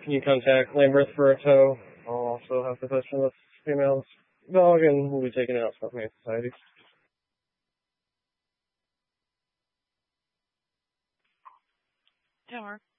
Can you contact Lambert for a tow? I'll also have to question this female's dog, and we'll be taking it out to Humane Society. Tower.